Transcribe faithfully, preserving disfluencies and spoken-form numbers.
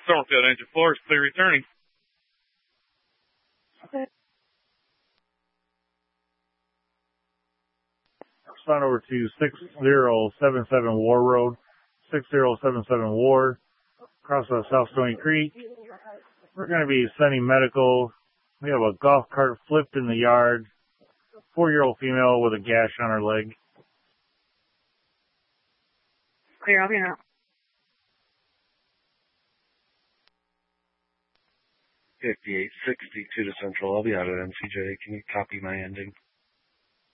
Summerfield engine four is clear returning. On over to six zero seven seven War Road, six zero seven seven War, across the South Stony Creek. We're going to be sending medical. We have a golf cart flipped in the yard, four-year-old female with a gash on her leg. Clear, I'll be out. fifty-eight sixty-two to Central, I'll be out at M C J. Can you copy my ending?